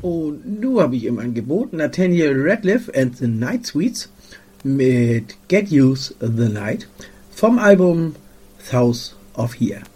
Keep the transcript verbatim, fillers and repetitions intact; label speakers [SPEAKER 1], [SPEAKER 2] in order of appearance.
[SPEAKER 1] Und nun habe ich im Angebot Nathaniel Radcliffe and the Night Sweets mit Get Use the Night vom Album South of Here.